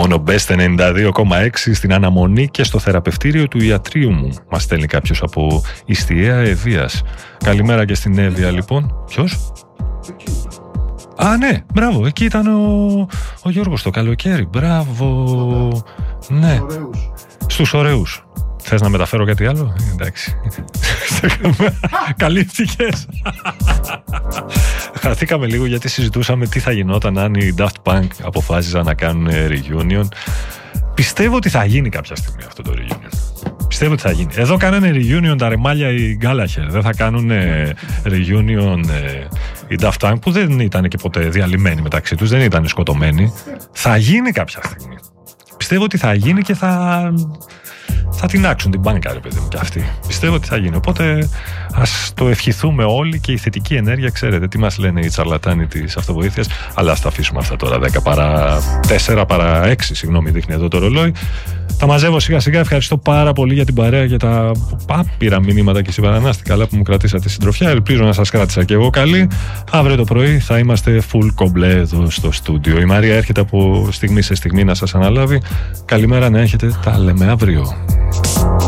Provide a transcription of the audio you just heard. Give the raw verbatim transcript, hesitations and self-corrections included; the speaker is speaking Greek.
μόνο Best ενενήντα δύο κόμμα έξι στην αναμονή και στο θεραπευτήριο του ιατρίου μου. Μας στέλνει κάποιος από Ιστιαία Ευβίας. Καλημέρα και στην Εύβοια λοιπόν. Ποιος? Α, ναι, μπράβο, εκεί ήταν ο, ο Γιώργος το καλοκαίρι. Μπράβο. Ναι. Στους ωραίους. Θες να μεταφέρω κάτι άλλο? Εντάξει. Καλύφθηκες. Χαθήκαμε λίγο γιατί συζητούσαμε τι θα γινόταν αν οι Daft Punk αποφάσιζαν να κάνουν reunion. Πιστεύω ότι θα γίνει κάποια στιγμή αυτό το reunion. Πιστεύω ότι θα γίνει. Εδώ κάνανε reunion τα ρεμάλια οι Gallagher. Δεν θα κάνουν reunion οι Daft Punk που δεν ήταν και ποτέ διαλυμένοι μεταξύ τους. Δεν ήταν σκοτωμένοι. Θα γίνει κάποια στιγμή. Πιστεύω ότι θα γίνει και θα... θα την άξουν την μπάνκα, ρε παιδί μου, και αυτοί. Πιστεύω ότι θα γίνει. Οπότε ας το ευχηθούμε όλοι και η θετική ενέργεια, ξέρετε τι μας λένε οι τσαρλατάνοι της αυτοβοήθειας. Αλλά ας τα αφήσουμε αυτά τώρα. δέκα παρά τέσσερα παρά έξι, συγγνώμη, δείχνει εδώ το ρολόι. Τα μαζεύω σιγά σιγά. Ευχαριστώ πάρα πολύ για την παρέα και τα άπειρα μηνύματα και συμπαρανάστηκα. Καλά που μου κρατήσατε συντροφιά. Ελπίζω να σας κράτησα και εγώ καλή. Αύριο το πρωί θα είμαστε full κομπλέ εδώ στο στούντιο. Η Μαρία έρχεται από στιγμή σε στιγμή να σας αναλάβει. Καλημέρα να έχετε. Τα λέμε αύριο.